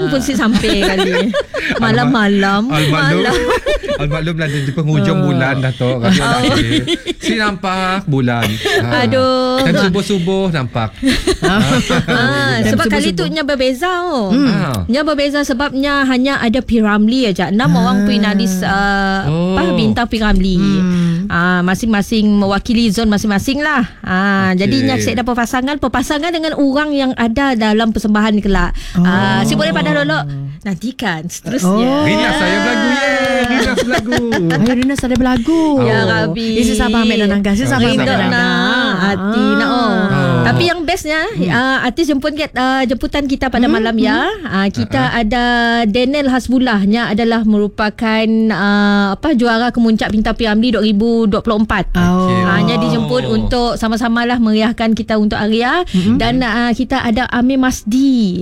pun si sampai kali. Malam-malam. Al-maklum lah di penghujung bulan dah tu. Si nampak bulan. Aduh. Dan subuh-subuh nampak. Sebab kali tu nya berbeza. Nya berbeza sebabnya hanya ada P.Ramlee aja. 6 orang finalis bintang P.Ramlee. Masing-masing mewakili zon masing-masing lah. Jadi saya dapat perpasangan dengan orang yang ada dalam persembahan kelak. Si boleh pada dulu. Nantikan seterusnya. Rina saya berlagu. Rina saya berlagu. Ya Rabbi. Isi sabar ambil dan angkat. Hati nak. Tapi yang bestnya artis jemputan kita pada malam ya. Kita ada Daniel Hasbullahnya adalah merupakan juara kemuncak bintang P.Ramlee 2024. Hanya dijemput untuk sama-samalah meriahkan kita untuk Aria. Dan kita ada Amir Masdi.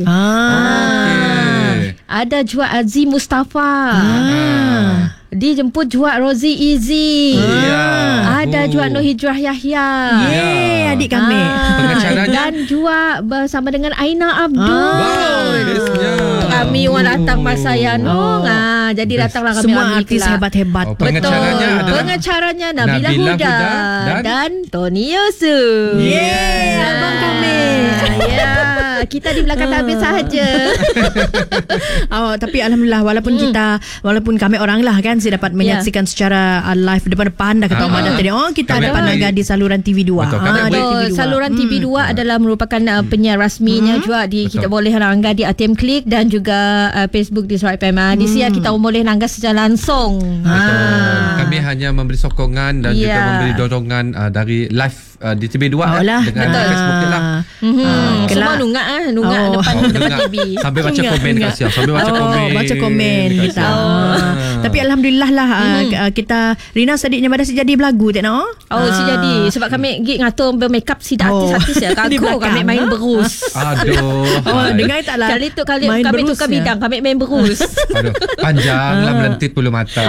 Ada juga Azim Mustafa. Dijemput juga Rozi Izzy. Ada juga Nur Hijrah Yahya. Adik kami. Dan juga bersama dengan Aina Abdul. Kami orang datang masa yang jadi datanglah kami. Semua artis hebat-hebat. Pengacaranya Nabila Huda dan Tony Yusuf. Abang kami. Kita di belakang tabir sahaja. Tapi alhamdulillah walaupun kami orang lah kan dapat menyaksikan secara live depan-depan dah kata Omar tadi. Kita dapat naga di saluran TV2. Saluran TV2 adalah merupakan penyiar rasminya juga kita boleh langgar di ATM Klik dan juga Facebook di Suara FM. Di sini kita boleh langgar secara langsung. Kami hanya memberi sokongan dan juga memberi dorongan dari live di TV2 dengan Facebook je lah. Semua nunggak depan TV. Sambil baca komen kat siang. Baca komen kita. Tapi alhamdulillah lah kita Rina sediknya pada si jadi berlagu tak nak? Si jadi sebab kami ngatur bermakeup si artis-artis ya. Kaku kami main berus. Dengar tak lah. Kali tu kami tukar bidang, kami main berus. Panjang lah melentit bulu mata.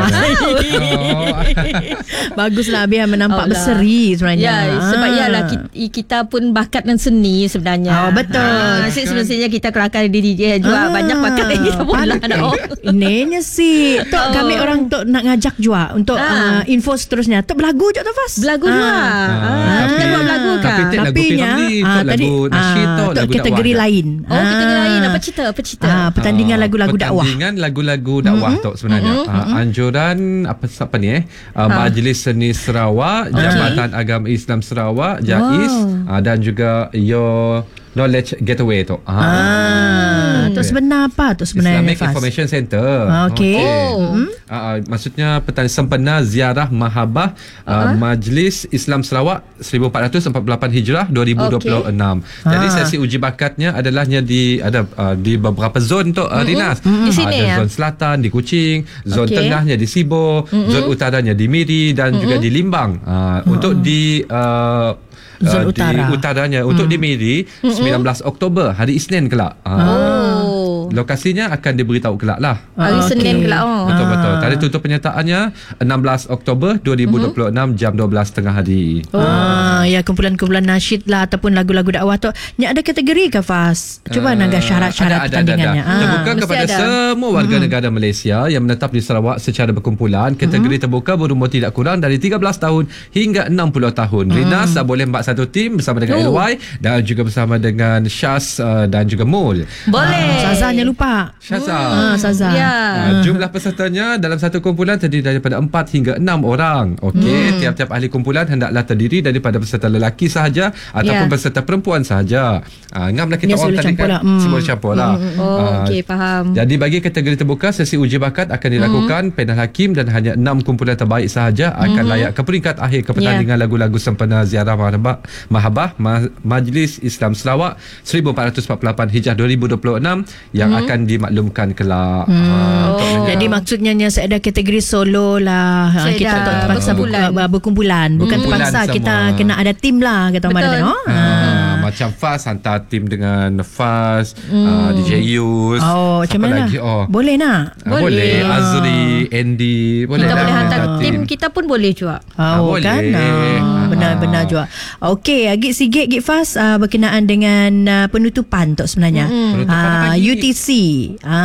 Baguslah biar menampak berseri sebenarnya. Sebab ialah kita pun bakat dan seni sebenarnya. Betul. Semestinya kita kelakar di DJ juga banyak bakat yang kita boleh ada. Ininya sih. Tok kami orang tok nak ngajak juga untuk info seterusnya. Tok berlagu je tu Fas. Berlagu juga. Kita buat berlagu kan. Tapi lagu nasyid tu lagu kategori lain. Kategori lain. Apa cerita? Pertandingan lagu-lagu dakwah. Pertandingan lagu-lagu dakwah tu sebenarnya. Anjuran apa ni Majlis Seni Sarawak, Jabatan Agama Islam Sarawak, JAIS, dan juga Your Knowledge Gateway tu. Tu sebenar apa tu sebenarnya? Islamic Information Center. Maksudnya pertandingan sempena ziarah mahabah Majlis Islam Sarawak 1448 Hijrah 2026. Jadi sesi uji bakatnya adalah di beberapa zon tu Rinas. Di sini ada zon selatan di Kuching, zon tengahnya di Sibo, zon utaranya di Miri dan juga di Limbang. Untuk di Zon Utara. Di utaranya untuk di Miri 19 Oktober hari Isnin kelak. Lokasinya akan diberitahu kelak lah. Hari Senin kelak. Betul. Tarikh tutup penyertaannya 16 Oktober 2026 jam 12 tengah hari. Ya kumpulan-kumpulan nasyid lah ataupun lagu-lagu dakwah tu. Ni ada kategori ke Fas? Cuba naga syarat-syarat pertandingannya. Terbuka kepada semua warga negara Malaysia yang menetap di Sarawak secara berkumpulan. Kategori terbuka berumur tidak kurang dari 13 tahun hingga 60 tahun. Rinas boleh empat satu tim bersama dengan LY dan juga bersama dengan Syaz dan juga Mul. Boleh. Sazanya lupa. Sazah. Jumlah pesertanya dalam satu kumpulan terdiri daripada 4 hingga 6 orang. Tiap-tiap ahli kumpulan hendaklah terdiri daripada peserta lelaki sahaja ataupun peserta perempuan sahaja. Ngamlah kita orang tandingkan semua campur lah. Faham. Jadi bagi kategori terbuka, sesi uji bakat akan dilakukan panel hakim dan hanya 6 kumpulan terbaik sahaja akan layak ke peringkat akhir ke pertandingan lagu-lagu sempena ziarah mahabah Majlis Islam Sarawak 1448 Hijrah 2026 yang akan dimaklumkan kelak. Jadi maksudnya saya ada kategori solo lah. Kita tak terpaksa berkumpulan. Bukan terpaksa kita kena ada tim lah kata Omar. Macam Faz hantar tim dengan Faz, DJ Yus. Macam mana? Boleh nak? Boleh. Azri, Andy. Boleh kita lah, boleh hantar tim kita pun boleh juga. Boleh. Kan? Benar-benar juga. Okey, sikit Faz berkenaan dengan penutupan tu sebenarnya. UTC.